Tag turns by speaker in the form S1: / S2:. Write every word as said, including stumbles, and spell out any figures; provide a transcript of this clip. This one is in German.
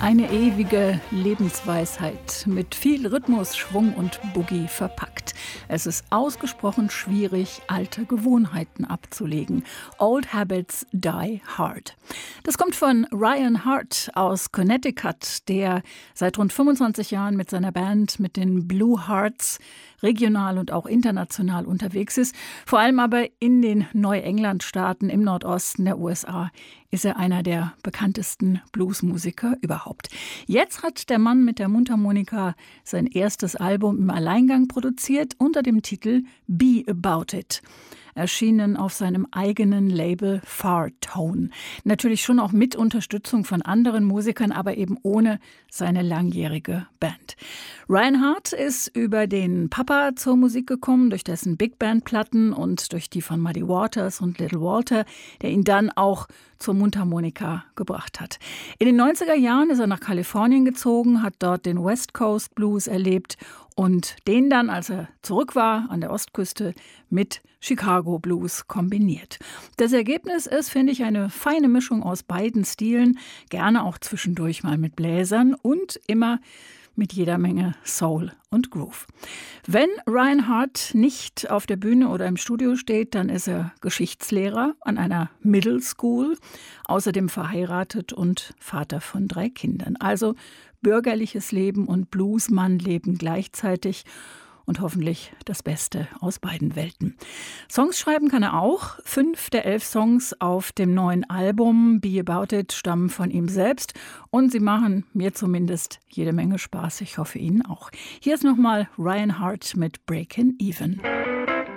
S1: Eine ewige Lebensweisheit mit viel Rhythmus, Schwung und Boogie verpackt. Es ist ausgesprochen schwierig, alte Gewohnheiten abzulegen. Old habits die hard. Das kommt von Ryan Hart aus Connecticut, der seit rund fünfundzwanzig Jahren mit seiner Band, mit den Blue Hearts, regional und auch international unterwegs ist. Vor allem aber in den Neuengland-Staaten im Nordosten der U S A ist er einer der bekanntesten Bluesmusiker überhaupt. Jetzt hat der Mann mit der Mundharmonika sein erstes Album im Alleingang produziert unter dem Titel Be About It. Erschienen auf seinem eigenen Label Fartone. Natürlich schon auch mit Unterstützung von anderen Musikern, aber eben ohne seine langjährige Band. Ryan Hart ist über den Papa zur Musik gekommen, durch dessen Big Band-Platten und durch die von Muddy Waters und Little Walter, der ihn dann auch zur Mundharmonika gebracht hat. In den neunziger Jahren ist er nach Kalifornien gezogen, hat dort den West Coast Blues erlebt und den dann, als er zurück war an der Ostküste, mit Chicago Blues kombiniert. Das Ergebnis ist, finde ich, eine feine Mischung aus beiden Stilen, gerne auch zwischendurch mal mit Bläsern und immer mit jeder Menge Soul und Groove. Wenn Ryan Hart nicht auf der Bühne oder im Studio steht, dann ist er Geschichtslehrer an einer Middle School, außerdem verheiratet und Vater von drei Kindern. Also bürgerliches Leben und Bluesmann-Leben gleichzeitig. Und hoffentlich das Beste aus beiden Welten. Songs schreiben kann er auch. Fünf der elf Songs auf dem neuen Album Be About It stammen von ihm selbst. Und sie machen mir zumindest jede Menge Spaß. Ich hoffe Ihnen auch. Hier ist nochmal Ryan Hart mit Breakin' Even.